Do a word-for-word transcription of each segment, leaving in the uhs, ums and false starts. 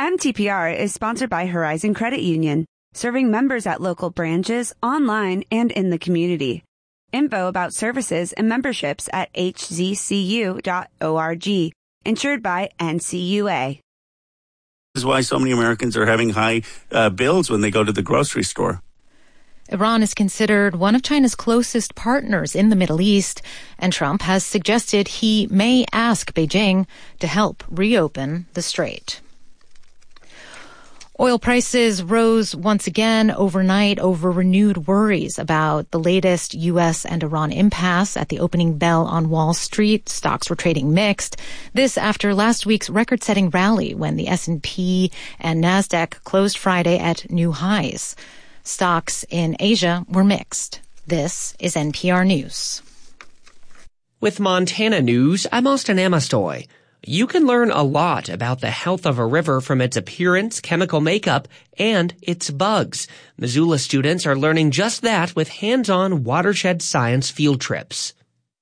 M T P R is sponsored by Horizon Credit Union, serving members at local branches, online, and in the community. Info about services and memberships at h z c u dot org. Insured by N C U A. This is why so many Americans are having high uh, bills when they go to the grocery store. Iran is considered one of China's closest partners in the Middle East, and Trump has suggested he may ask Beijing to help reopen the strait. Oil prices rose once again overnight over renewed worries about the latest U S and Iran impasse at the opening bell on Wall Street. Stocks were trading mixed. This after last week's record-setting rally when the S and P and NASDAQ closed Friday at new highs. Stocks in Asia were mixed. This is N P R News. With Montana News, I'm Austin Amastoy. You can learn a lot about the health of a river from its appearance, chemical makeup, and its bugs. Missoula students are learning just that with hands-on watershed science field trips.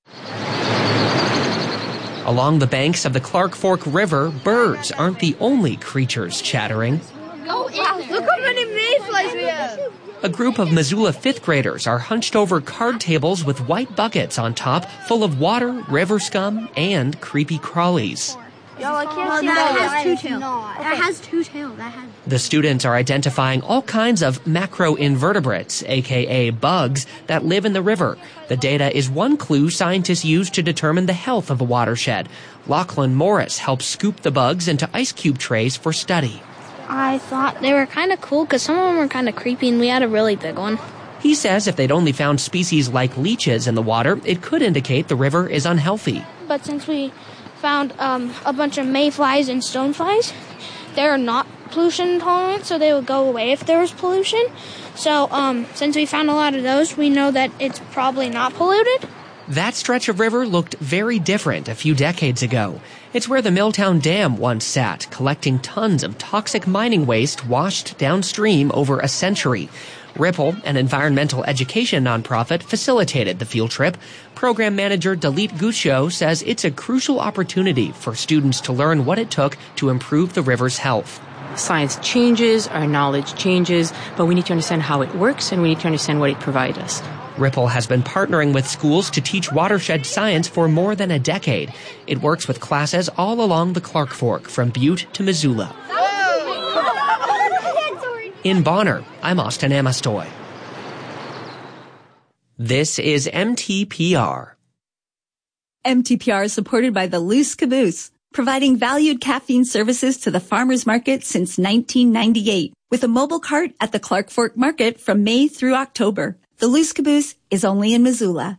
Along the banks of the Clark Fork River, birds aren't the only creatures chattering. Oh, look how many mayflies we have! A group of Missoula fifth graders are hunched over card tables with white buckets on top full of water, river scum, and creepy crawlies. Y'all, I can't oh, see that. That has two tails. That has two tails. That has... The students are identifying all kinds of macroinvertebrates, aka bugs, that live in the river. The data is one clue scientists use to determine the health of a watershed. Lachlan Morris helps scoop the bugs into ice cube trays for study. I thought they were kind of cool because some of them were kind of creepy, and we had a really big one. He says if they'd only found species like leeches in the water, it could indicate the river is unhealthy. But since we found um, a bunch of mayflies and stoneflies, they're not pollution tolerant, so they would go away if there was pollution. So um, since we found a lot of those, we know that it's probably not polluted. That stretch of river looked very different a few decades ago. It's where the Milltown Dam once sat, collecting tons of toxic mining waste washed downstream over a century. Ripple, an environmental education nonprofit, facilitated the field trip. Program manager Dalit Gucho says it's a crucial opportunity for students to learn what it took to improve the river's health. Science changes, our knowledge changes, but we need to understand how it works and we need to understand what it provides us. Ripple has been partnering with schools to teach watershed science for more than a decade. It works with classes all along the Clark Fork, from Butte to Missoula. In Bonner, I'm Austin Amastoy. This is M T P R. M T P R is supported by the Loose Caboose, providing valued caffeine services to the farmers market since nineteen ninety-eight, with a mobile cart at the Clark Fork Market from May through October. The Loose Caboose is only in Missoula.